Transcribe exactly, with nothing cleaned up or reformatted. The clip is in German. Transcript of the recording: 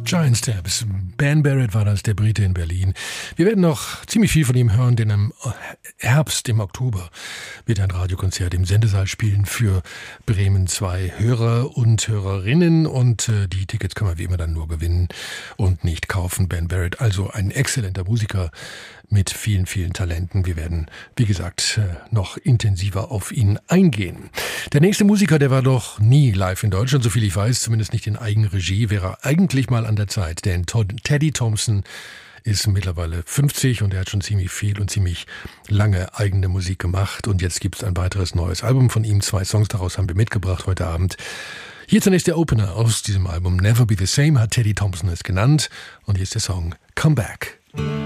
Giant Steps. Ben Barrett war das, der Brite in Berlin. Wir werden noch ziemlich viel von ihm hören, denn im Herbst, im Oktober, wird ein Radiokonzert im Sendesaal spielen für Bremen zwei Hörer und Hörerinnen. Und äh, die Tickets kann man wie immer dann nur gewinnen und nicht kaufen. Ben Barrett, also ein exzellenter Musiker mit vielen, vielen Talenten. Wir werden, wie gesagt, noch intensiver auf ihn eingehen. Der nächste Musiker, der war doch nie live in Deutschland, soviel ich weiß, zumindest nicht in Eigenregie, wäre eigentlich mal an der Zeit. Denn Teddy Thompson ist mittlerweile fünfzig und er hat schon ziemlich viel und ziemlich lange eigene Musik gemacht. Und jetzt gibt es ein weiteres neues Album von ihm. Zwei Songs daraus haben wir mitgebracht heute Abend. Hier zunächst der Opener aus diesem Album. Never Be the Same hat Teddy Thompson es genannt. Und hier ist der Song Come Back.